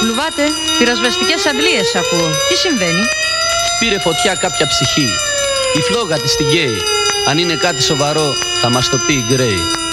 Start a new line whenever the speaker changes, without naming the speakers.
Λουβάτε, πυροσβεστικές αντλίες ακούω. Τι συμβαίνει?
Πήρε φωτιά κάποια ψυχή. Η φλόγα της την καίει. Αν είναι κάτι σοβαρό θα μας το πει η Γκρέι.